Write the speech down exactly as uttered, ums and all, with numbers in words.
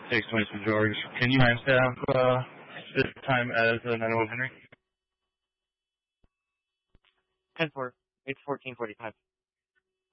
six twenty-two George. Can you timestamp uh, this time as uh, nine oh one Henry? ten four. It's fourteen forty-five.